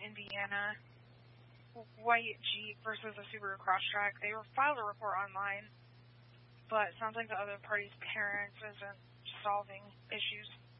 Indiana white Jeep versus a Subaru Crosstrek. They filed a report online, but it sounds like the other party's parents isn't solving issues.